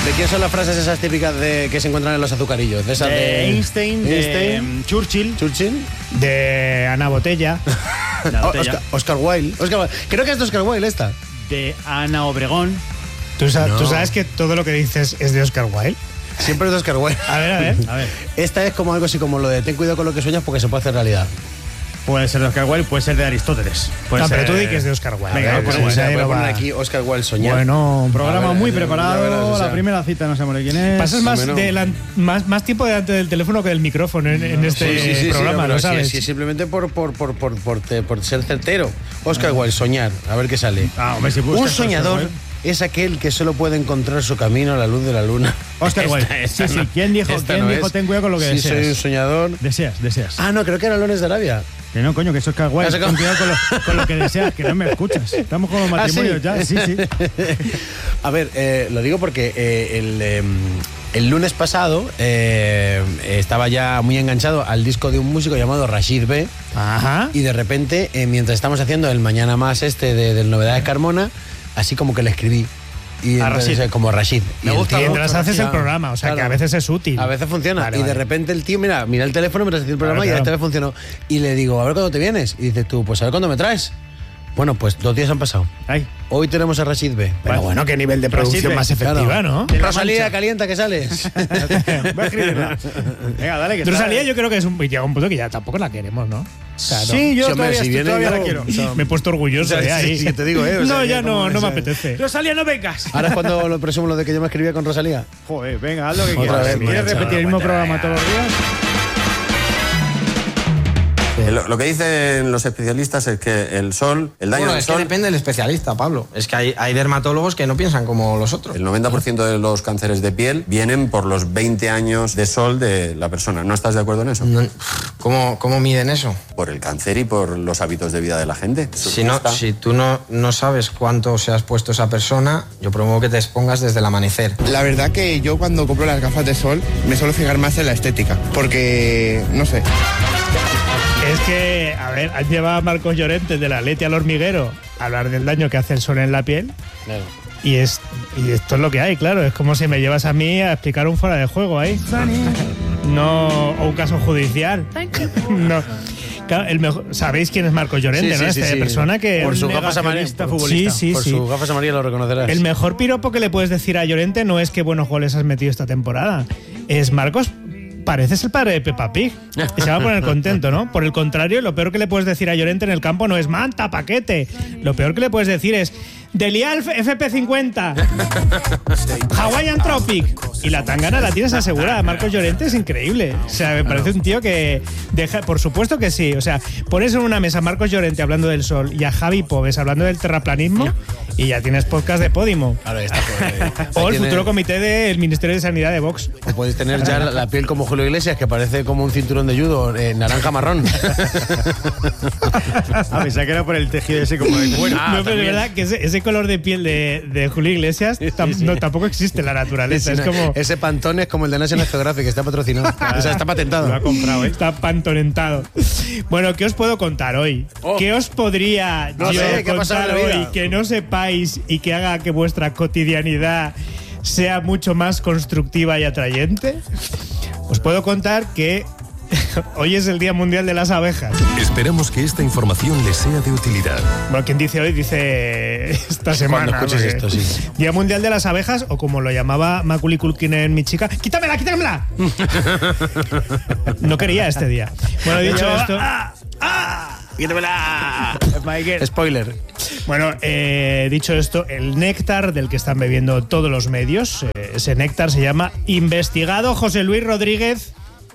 ¿De quién son las frases esas típicas de que se encuentran en los azucarillos? De esas de Einstein, de Churchill, de Ana Botella, Oscar Wilde. Creo que es de Oscar Wilde esta. de Ana Obregón. ¿Tú sabes que todo lo que dices es de Oscar Wilde? Siempre es de Oscar Wilde. A ver. Esta es como algo así como lo de ten cuidado con lo que sueñas porque se puede hacer realidad. Puede ser de Oscar Wilde, puede ser de Aristóteles. No, pero tú di que es de Oscar Wilde. Venga, Voy a poner aquí Oscar Wilde soñar. Bueno, programa muy preparado. ya verás, o sea, la primera cita no sabemos de quién es. pasas más tiempo delante del teléfono que del micrófono en este programa, ¿no sabes? Sí, simplemente por ser certero. Oscar Wilde, soñar, a ver qué sale. Hombre, si buscas Un soñador Oscar Wilde. es aquel que solo puede encontrar su camino a la luz de la luna. Oscar Wilde. Esta Sí, no. ¿quién dijo Esta no es. ten cuidado con lo que Sí, deseas? soy un soñador. Deseas. Ah, no, creo que era Lones de Arabia. Que no, coño, que es Oscar Wilde. Ten cuidado con lo que deseas, que no me escuchas. Estamos con los matrimonios ya. Sí. A ver, lo digo porque el lunes pasado estaba ya muy enganchado al disco de un músico llamado Rashid B. Ajá. Y de repente, mientras estamos haciendo el Mañana Más del Novedades Carmona, así como que le escribí. Y a entonces, Rashid. como Rashid. Me gusta. Mientras haces el programa, o sea, claro, que a veces es útil. A veces funciona. Vale, y de vale. repente el tío, mira el teléfono mientras hacía el programa y esta vez funcionó. Y le digo, a ver cuándo te vienes. Y dices tú, pues a ver cuándo me traes. Bueno, pues 2 días han pasado. Ay. Hoy tenemos a Rashid B. Pero bueno, qué nivel de producción más efectiva, ¿no? Rosalía, calienta que sales. Voy a escribirla. Venga, dale. Que Rosalía yo creo que llega un punto que ya tampoco la queremos, ¿no? O sea, no. Sí, yo Sí, hombre, todavía, si viene todavía yo- la quiero. Me he puesto orgulloso de ahí. Sí, te digo, o sea, no, que ya como no me esa- apetece. Rosalía, no vengas. Ahora es cuando lo presumo lo de que yo me escribía con Rosalía. Joder, venga, haz lo que Otra quieras. vez, ¿Quieres macho, repetir el mismo programa todos los días? Lo que dicen los especialistas es que el sol, el daño del Es que sol... depende del especialista, Pablo. Es que hay dermatólogos que no piensan como los otros. El 90% de los cánceres de piel vienen por los 20 años de sol de la persona. ¿No estás de acuerdo en eso? ¿Cómo miden eso? Por el cáncer y por los hábitos de vida de la gente. Si tú no sabes cuánto se ha expuesto esa persona, yo promuevo que te expongas desde el amanecer. La verdad que yo cuando compro las gafas de sol me suelo fijar más en la estética, porque, no sé. Es que, a ver, han llevado a Marcos Llorente de la Leti al hormiguero a hablar del daño que hace el sol en la piel. Claro. Y esto es lo que hay, claro. Es como si me llevas a mí a explicar un fuera de juego ahí. No, o un caso judicial. No. Claro, ¿sabéis quién es Marcos Llorente, Sí, no? sí, Esta sí. persona que... Por un sus gafas negacionista amarillas. futbolista. Sí. Por sus gafas amarillas lo reconocerás. El mejor piropo que le puedes decir a Llorente no es qué buenos goles has metido esta temporada. Es Marcos, pareces el padre de Peppa Pig. Y se va a poner contento, ¿no? Por el contrario, lo peor que le puedes decir a Llorente en el campo no es manta, paquete. Lo peor que le puedes decir es Delialf FP50, Hawaiian Tropic. Y la tangana la tienes asegurada. Marcos Llorente es increíble. O sea, me parece un tío que deja... Por supuesto que sí. O sea, pones en una mesa a Marcos Llorente hablando del sol y a Javi Pobes hablando del terraplanismo y ya tienes podcast de Podimo. Ahora está. O el futuro comité del Ministerio de Sanidad de Vox. O puedes tener ya la piel como Julio Iglesias, que parece como un cinturón de judo, naranja marrón. Pensaba que era por el tejido ese como de cuero. No, pero de verdad que ese color de piel de Julio Iglesias no, tampoco existe en la naturaleza. Es como... Ese Pantone es como el de National Geographic, está patrocinado. O sea, está patentado. Lo ha comprado, ¿eh? Está pantonentado. Bueno, ¿qué os puedo contar hoy? ¿Qué os podría No yo sé, ¿qué ha pasado contar en la vida? hoy que no sepáis y que haga que vuestra cotidianidad sea mucho más constructiva y atrayente? Os puedo contar que hoy es el Día Mundial de las Abejas. Esperamos que esta información les sea de utilidad. Bueno, quien dice hoy dice esta semana. Cuando escuches porque esto, sí. Día Mundial de las Abejas, o como lo llamaba Macaulay Culkin en Mi Chica. ¡Quítamela, quítamela! No quería este día. Bueno, dicho esto... ¡Quítamela! Spoiler. Bueno, dicho esto, el néctar del que están bebiendo todos los medios, ese néctar se llama Investigado José Luis Rodríguez.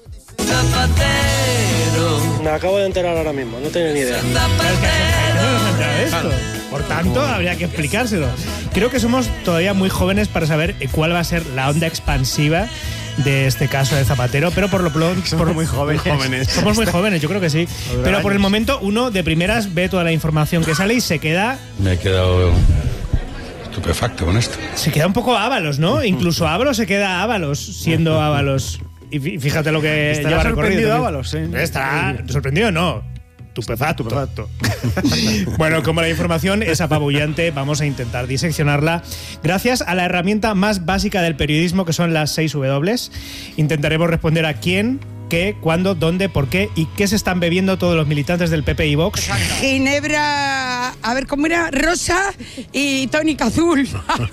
Me acabo de enterar ahora mismo, no tenía ni idea. Esto. Por tanto, habría que explicárselo. Creo que somos todavía muy jóvenes para saber cuál va a ser la onda expansiva de este caso de Zapatero, pero por lo pronto... Somos muy jóvenes. Somos muy jóvenes, yo creo que sí. Pero por el momento uno de primeras ve toda la información que sale y se queda... Me he quedado estupefacto con esto. Se queda un poco Ábalos, ¿no? Incluso Ábalos se queda Ábalos siendo Ábalos. Y fíjate lo que Estará lleva recorrido. sorprendido también. Ábalos, ¿eh? Está sorprendido, no. Estupefacto. Bueno, como la información es apabullante, vamos a intentar diseccionarla gracias a la herramienta más básica del periodismo, que son las 6 W. Intentaremos responder a quién, qué, cuándo, dónde, por qué y qué se están bebiendo todos los militantes del PP y Vox. Ginebra, a ver cómo era, rosa y tónica azul.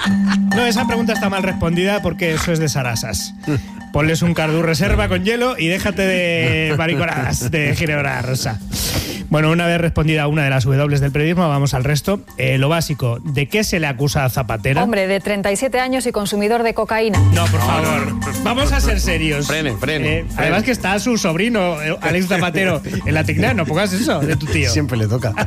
No, esa pregunta está mal respondida porque eso es de sarasas. Ponles un Cardú reserva con hielo y déjate de mariconadas de Ginebra rosa. Bueno, una vez respondida una de las W del periodismo, vamos al resto. Lo básico, ¿de qué se le acusa a Zapatero? Hombre, de 37 años y consumidor de cocaína. No, por favor, vamos a ser serios. Frene. Además que está su sobrino, Alex Zapatero, en la Tecna, no pongas eso de tu tío. Siempre le toca.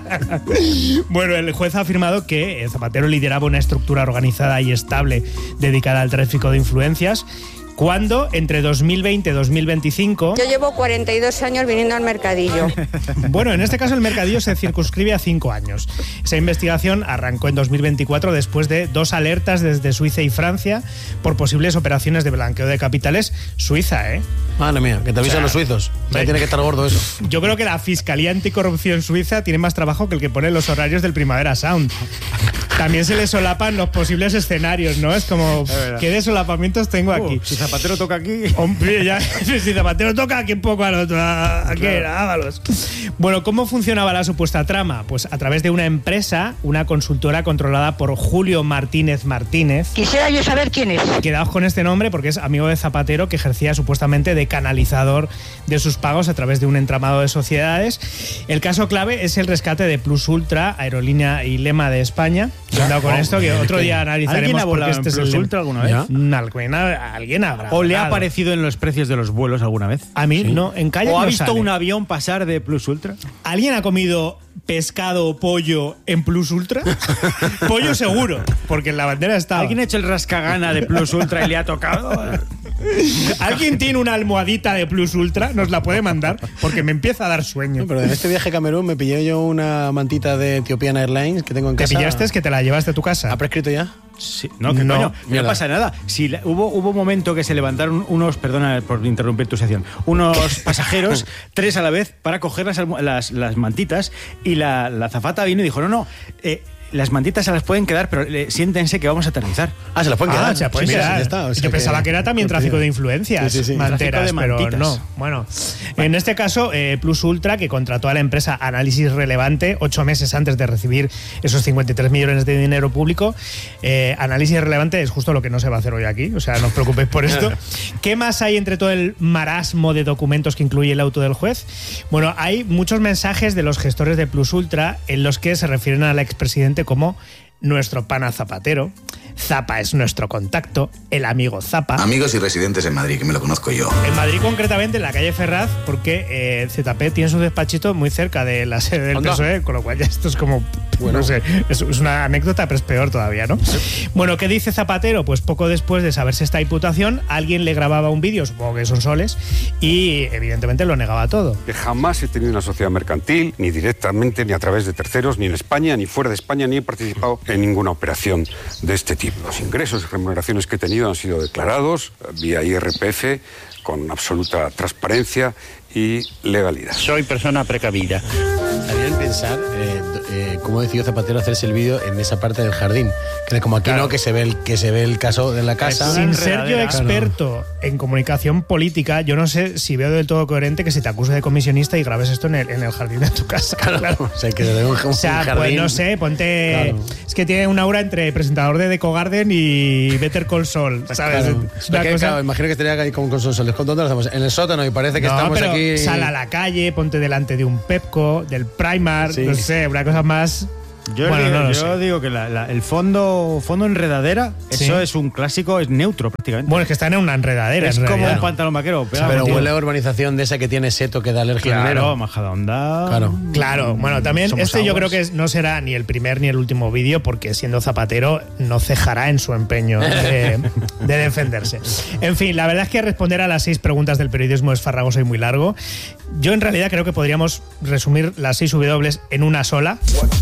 Bueno, el juez ha afirmado que Zapatero lideraba una estructura organizada y estable dedicada al tráfico de influencias, cuando entre 2020 y 2025... Yo llevo 42 años viniendo al mercadillo. Bueno, en este caso el mercadillo se circunscribe a 5 años. Esa investigación arrancó en 2024 después de 2 alertas desde Suiza y Francia por posibles operaciones de blanqueo de capitales. Suiza, ¿eh? Madre mía, que te avisan los suizos. Tiene que estar gordo eso. Yo creo que la Fiscalía Anticorrupción Suiza tiene más trabajo que el que pone los horarios del Primavera Sound. También se le solapan los posibles escenarios, ¿no? Es como, ¿qué de solapamientos tengo aquí? Si Zapatero toca aquí... Hombre, ya, si Zapatero toca aquí un poco al otro, ¿a qué? Hágalos. Bueno, ¿cómo funcionaba la supuesta trama? Pues a través de una empresa, una consultora controlada por Julio Martínez Martínez. Quisiera yo saber quién es. Quedaos con este nombre porque es amigo de Zapatero, que ejercía supuestamente de canalizador de sus pagos a través de un entramado de sociedades. El caso clave es el rescate de Plus Ultra, aerolínea y lema de España. Cuidado con esto, que otro día analizaremos. ¿Alguien ha volado en Plus Ultra alguna vez? Alguien habrá. ¿O le ha aparecido en los precios de los vuelos alguna vez? A mí no, en calle. ¿O ha no visto sale un avión pasar de Plus Ultra? ¿Alguien ha comido pescado o pollo en Plus Ultra? Pollo seguro, porque en la bandera estaba. ¿Alguien ha hecho el rascagana de Plus Ultra y le ha tocado? ¿Alguien tiene una almohadita de Plus Ultra? Nos la puede mandar, porque me empieza a dar sueño. No, pero en este viaje a Camerún me pillé yo una mantita de Ethiopian Airlines que tengo en casa. ¿Te pillaste? Es que te la llevaste a tu casa. ¿Ha prescrito ya? Sí, no, que coño, no pasa nada. Si hubo un momento que se levantaron unos, perdona por interrumpir tu sección, unos pasajeros, 3 a la vez, para coger las mantitas, y la azafata vino y dijo, no, las mantitas se las pueden quedar, pero siéntense que vamos a aterrizar. Ah, se las pueden quedar. Se las pueden quedar. Yo pensaba que era también tráfico de influencias, sí. manteras, tráfico de pero mantitas. no. Bueno, en este caso, Plus Ultra, que contrató a la empresa Análisis Relevante 8 meses antes de recibir esos 53 millones de dinero público. Análisis Relevante es justo lo que no se va a hacer hoy aquí, o sea, no os preocupéis por esto. ¿Qué más hay entre todo el marasmo de documentos que incluye el auto del juez? Bueno, hay muchos mensajes de los gestores de Plus Ultra en los que se refieren al expresidente como nuestro pana Zapatero. Zapa es nuestro contacto, el amigo Zapa. Amigos y residentes en Madrid, que me lo conozco yo. En Madrid, concretamente, en la calle Ferraz, porque ZP tiene su despachito muy cerca de la sede del PSOE, con lo cual ya esto es como... Bueno, no sé, es una anécdota, pero es peor todavía, ¿no? Sí. Bueno, ¿qué dice Zapatero? Pues poco después de saberse esta imputación, alguien le grababa un vídeo, supongo que son soles, y evidentemente lo negaba todo. Que jamás he tenido una sociedad mercantil, ni directamente, ni a través de terceros, ni en España, ni fuera de España, ni he participado en ninguna operación de este tipo. Los ingresos y remuneraciones que he tenido han sido declarados vía IRPF con absoluta transparencia y legalidad. Soy persona precavida. Estaría en pensar cómo decidió Zapatero hacerse el vídeo en esa parte del jardín. Que como aquí claro. No, que se ve el caso de la casa. Sin ser yo experto en comunicación política, yo no sé si veo del todo coherente que se te acuse de comisionista y grabes esto en el jardín de tu casa. Claro. O sea, que se dé un jardín. Pues no sé, ponte... Claro. Es que tiene una aura entre presentador de Deco Garden y Better Call Saul, ¿sabes? Claro. Claro, imagino que estaría ahí con soles. ¿Dónde lo hacemos? En el sótano y parece que estamos aquí... Sal a la calle, ponte delante de un Pepco, del Primark, no sé, una cosa más... Yo digo que el fondo enredadera, ¿sí? Eso es un clásico, es neutro prácticamente. Bueno, es que están en una enredadera. Es como un pantalón vaquero. Pero huele a urbanización de esa que tiene seto que da alergia. Claro, Majadahonda. Claro. Bueno, también yo creo que no será ni el primer ni el último vídeo, porque siendo Zapatero no cejará en su empeño de defenderse. En fin, la verdad es que responder a las 6 preguntas del periodismo es farragoso y muy largo. Yo en realidad creo que podríamos resumir las 6 W en una sola.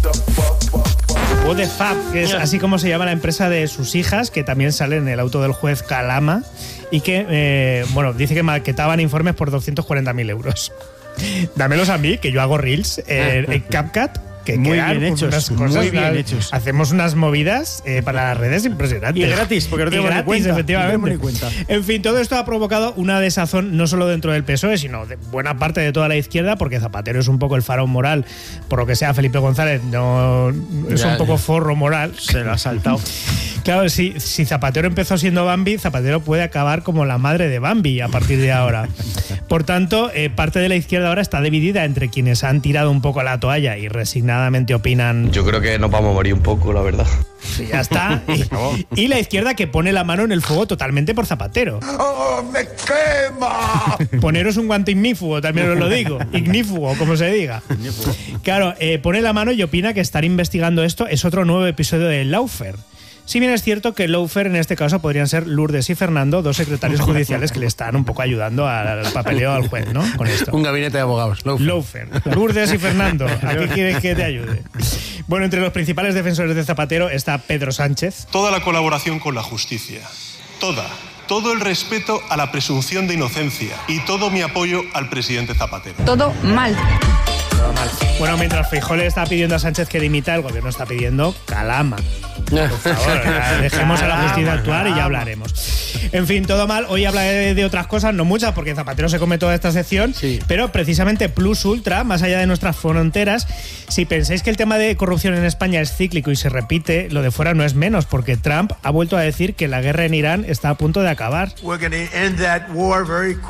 What the fuck, que es así como se llama la empresa de sus hijas, que también sale en el auto del juez Calama, y que, dice que maquetaban informes por 240.000 euros. Dámelos a mí, que yo hago reels en CapCut. Que muy bien hechos, muy bien hechos. Hacemos unas movidas para las redes impresionantes. Y gratis, porque no tenemos ni cuenta. Efectivamente. En fin, todo esto ha provocado una desazón no solo dentro del PSOE, sino de buena parte de toda la izquierda, porque Zapatero es un poco el faraón moral. Por lo que sea, Felipe González no es un poco forro moral. Se lo ha saltado. Claro, si Zapatero empezó siendo Bambi, Zapatero puede acabar como la madre de Bambi a partir de ahora. Por tanto, parte de la izquierda ahora está dividida entre quienes han tirado un poco la toalla y resignadamente opinan. Yo creo que nos vamos a morir un poco, la verdad. Sí, ya está. Y la izquierda que pone la mano en el fuego totalmente por Zapatero. ¡Oh, me quema! Poneros un guante ignífugo, también os lo digo. Ignífugo, como se diga. Claro, pone la mano y opina que estar investigando esto es otro nuevo episodio de Lawfare. Si bien es cierto que Lawfare en este caso podrían ser Lourdes y Fernando, dos secretarios judiciales que le están un poco ayudando al papeleo al juez, ¿no? Con esto. Un gabinete de abogados. Lawfare. Lourdes y Fernando, ¿a qué quieres que te ayude? Bueno, entre los principales defensores de Zapatero está Pedro Sánchez. Toda la colaboración con la justicia. Todo el respeto a la presunción de inocencia y todo mi apoyo al presidente Zapatero. Todo mal. Bueno, mientras Feijóo le está pidiendo a Sánchez que dimita, el gobierno está pidiendo calama. Por favor, dejemos a la justicia actuar y ya hablaremos. En fin, todo mal. Hoy hablaré de otras cosas, no muchas, porque Zapatero se come toda esta sección, sí. Pero precisamente Plus Ultra, más allá de nuestras fronteras, si pensáis que el tema de corrupción en España es cíclico y se repite, lo de fuera no es menos, porque Trump ha vuelto a decir que la guerra en Irán está a punto de acabar. ¿Otra vez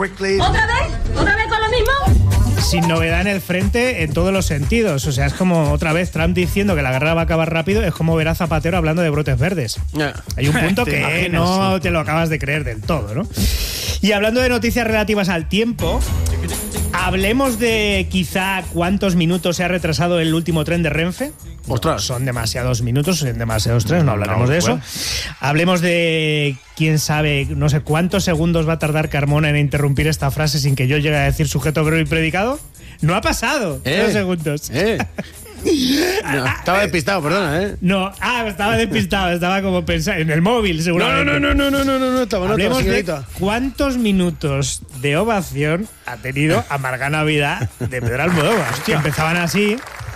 con lo mismo? Sin novedad en el frente en todos los sentidos. O sea, es como otra vez Trump diciendo que la guerra va a acabar rápido, es como ver a Zapatero hablando de brotes verdes. Hay un punto que no te lo acabas de creer del todo, ¿no? Y hablando de noticias relativas al tiempo, hablemos de quizá cuántos minutos se ha retrasado el último tren de Renfe. Ostras. Son demasiados minutos, son demasiados trenes, no hablaremos de eso. Hablemos de, quién sabe, no sé cuántos segundos va a tardar Carmona en interrumpir esta frase sin que yo llegue a decir sujeto, verbo y predicado. No ha pasado 2 segundos. No, estaba despistado, perdona, ¿eh? No, estaba despistado, estaba como pensando en el móvil, seguramente. No, estaba Hablemos de cuántos minutos de ovación ha tenido Amarga Navidad de Pedro Almodóvar. Que empezaban así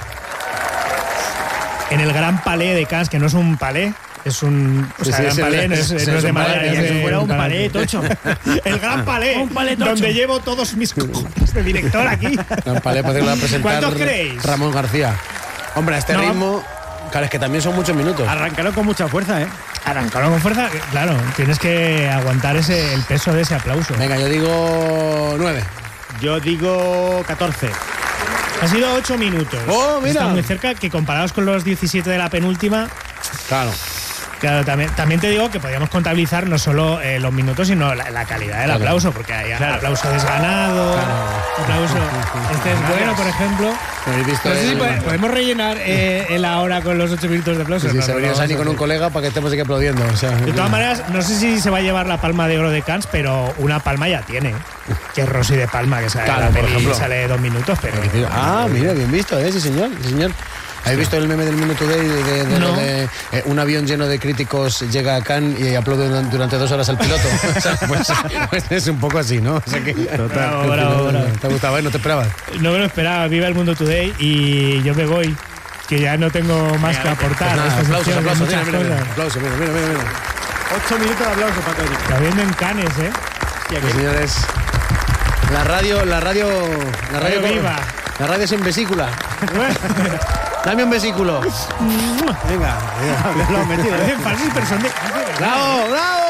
en el Gran Palais de Cannes, que no es un palais. Es un. O sea, Gran Palais no es de madera. Es fuera un palais, tocho. El Gran Palais. Un palais tocho. Donde llevo todos mis cojones de director aquí. Gran Palais, parece que lo va a presentar. ¿Cuántos creéis? Ramón García. Hombre, a este ritmo. Claro, es que también son muchos minutos. Arrancaron con mucha fuerza, ¿eh? Arrancaron con fuerza, claro. Tienes que aguantar el peso de ese aplauso. Venga, yo digo 9. Yo digo 14. Ha sido 8 minutos. ¡Oh, mira! Está muy cerca, que comparados con los 17 de la penúltima. Claro. Claro, también te digo que podríamos contabilizar no solo los minutos, sino la calidad del aplauso, porque hay aplauso desganado, aplauso. Este es bueno, por ejemplo. No sé si podemos rellenar la hora con los 8 minutos de aplauso. Sí, se venía Sani con un colega para que estemos aquí aplaudiendo. O sea, de todas maneras, no sé si se va a llevar la palma de oro de Cannes, pero una palma ya tiene. Que es Rosy de Palma, que sale, la peli, sale 2 minutos. Pero mira, bien visto, sí señor, sí señor. ¿Habéis visto el meme del Minuto Day de un avión lleno de críticos llega a Cannes y aplaude durante 2 horas al piloto? O sea, pues es un poco así, ¿no? O sea que, bravo. ¿Te gustaba? ¿No te esperabas? No me lo esperaba. Viva el Mundo Today y yo me voy, que ya no tengo más que aportar. Aplauso, mira. 8 minutos de aplauso para todos. Está viendo en Cannes, ¿eh? Pues, señores, la radio viva. La radio sin vesícula. Dame un vesículo. Venga. Lo he metido. Bravo.